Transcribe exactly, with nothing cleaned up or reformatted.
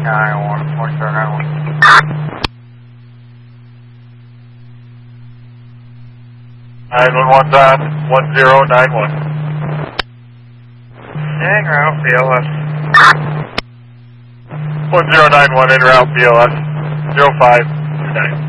nine one, point zero nine one. nine one one's on, one zero nine one. En route, B L S. one zero nine one, en route, B L S, zero five two nine.